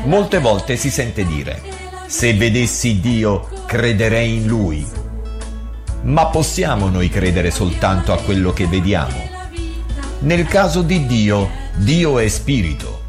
Molte volte si sente dire: se vedessi Dio, crederei in Lui. Ma possiamo noi credere soltanto a quello che vediamo? Nel caso di Dio, Dio è spirito.